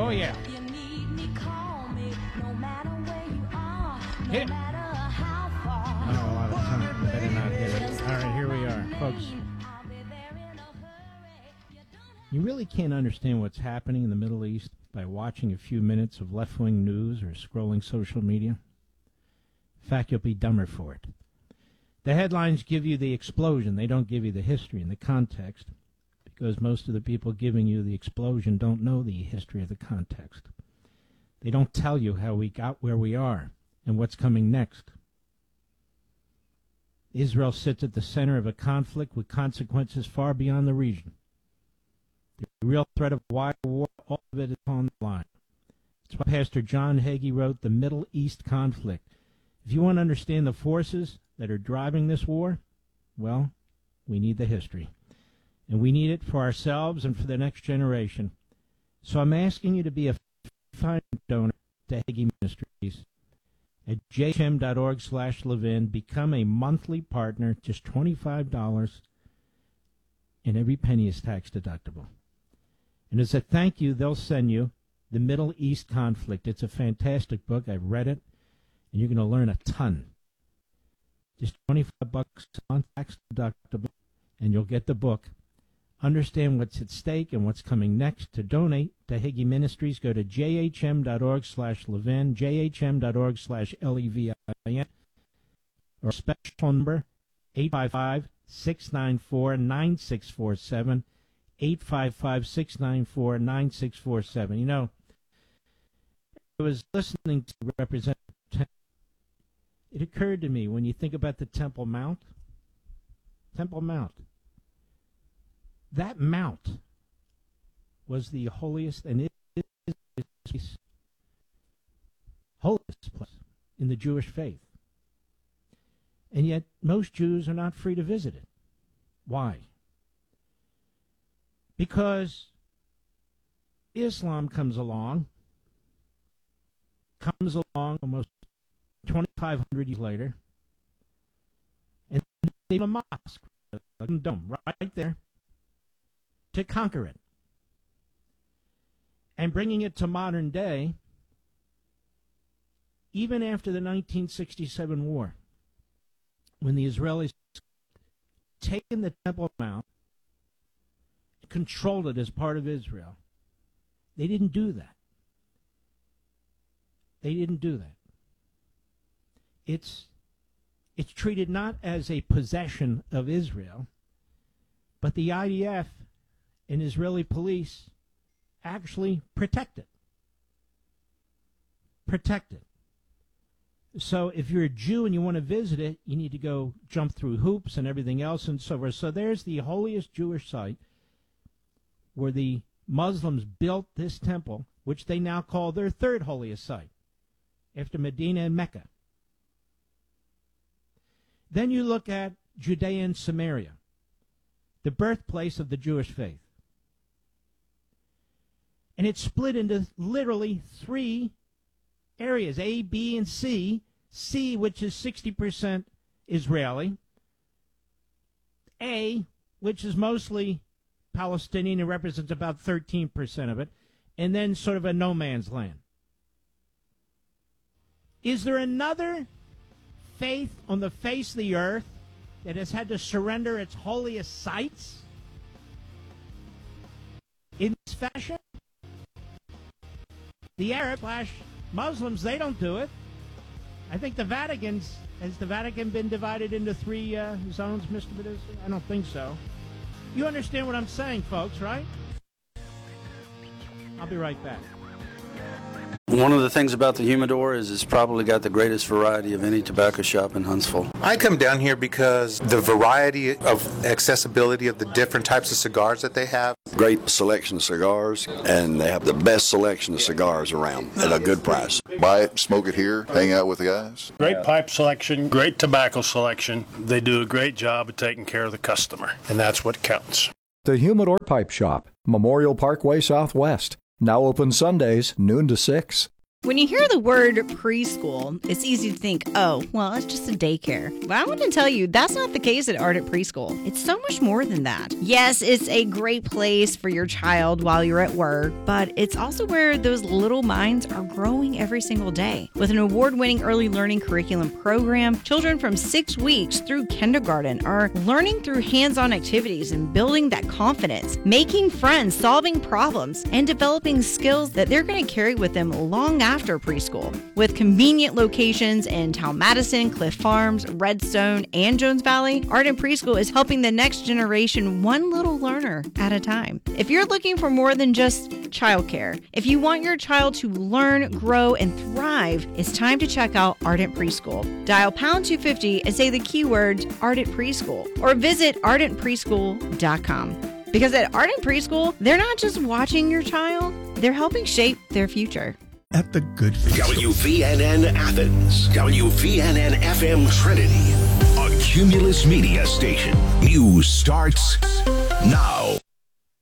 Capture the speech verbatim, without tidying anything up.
Oh, yeah. Hit it. Not a lot of time. Better not hit it. All right, here we are, folks. You really can't understand what's happening in the Middle East by watching a few minutes of left-wing news or scrolling social media. In fact, you'll be dumber for it. The headlines give you the explosion. They don't give you the history and the context, because most of the people giving you the explosion don't know the history of the context. They don't tell you how we got where we are and what's coming next. Israel sits at the center of a conflict with consequences far beyond the region. The real threat of wide war, all of it is on the line. That's why Pastor John Hagee wrote The Middle East Conflict. If you want to understand the forces that are driving this war, well, we need the history. And we need it for ourselves and for the next generation. So I'm asking you to be a fine donor to Hagee Ministries. At j h m dot org slash Levin, become a monthly partner, just twenty-five dollars, and every penny is tax deductible. And as a thank you, they'll send you The Middle East Conflict. It's a fantastic book. I've read it, and you're going to learn a ton. Just twenty-five bucks a month, tax deductible, and you'll get the book. Understand what's at stake and what's coming next. To donate to Hagee Ministries, go to j h m dot org slash Levin, j h m dot org slash L E V I N, or special number eight five five, six nine four, nine six four seven, eight five five, six nine four, nine six four seven. You know, I was listening to Representative Temple. It occurred to me, when you think about the Temple Mount, Temple Mount, that mount was the holiest and it is the holiest place in the Jewish faith. And yet most Jews are not free to visit it. Why? Because Islam comes along, comes along almost twenty-five hundred years later, and they have a mosque, a dome right there, to conquer it. And bringing it to modern day, even after the nineteen sixty-seven war, when the Israelis taken the Temple Mount, controlled it as part of Israel, they didn't do that. They didn't do that. It's, it's treated not as a possession of Israel, but the I D F and Israeli police actually protect it. Protect it. So if you're a Jew and you want to visit it, you need to go jump through hoops and everything else and so forth. So there's the holiest Jewish site where the Muslims built this temple, which they now call their third holiest site, after Medina and Mecca. Then you look at Judea and Samaria, the birthplace of the Jewish faith. And it's split into literally three areas, A, B, and C. C, which is sixty percent Israeli. A, which is mostly Palestinian and represents about thirteen percent of it. And then sort of a no man's land. Is there another faith on the face of the earth that has had to surrender its holiest sites in this fashion? The Arab slash Muslims, they don't do it. I think the Vatican's, has the Vatican been divided into three uh, zones, Mister Medusa? I don't think so. You understand what I'm saying, folks, right? I'll be right back. One of the things about the Humidor is it's probably got the greatest variety of any tobacco shop in Huntsville. I come down here because the variety of accessibility of the different types of cigars that they have. Great selection of cigars, and they have the best selection of cigars around at a good price. Buy it, smoke it here, hang out with the guys. Great pipe selection, great tobacco selection. They do a great job of taking care of the customer, and that's what counts. The Humidor Pipe Shop, Memorial Parkway Southwest. Now open Sundays, noon to six. When you hear the word preschool, it's easy to think, oh, well, it's just a daycare. But I want to tell you, that's not the case at Ardent Preschool. It's so much more than that. Yes, it's a great place for your child while you're at work, but it's also where those little minds are growing every single day. With an award-winning early learning curriculum program, children from six weeks through kindergarten are learning through hands-on activities and building that confidence, making friends, solving problems, and developing skills that they're going to carry with them long after after preschool. With convenient locations in Talmadison, Cliff Farms, Redstone, and Jones Valley, Ardent Preschool is helping the next generation one little learner at a time. If you're looking for more than just childcare, if you want your child to learn, grow, and thrive, it's time to check out Ardent Preschool. Dial pound two fifty and say the keywords Ardent Preschool, or visit ardent preschool dot com. Because at Ardent Preschool, they're not just watching your child, they're helping shape their future. At the Good Food W V N N Athens, W V N N F M Trinity, a Cumulus Media station. News starts now.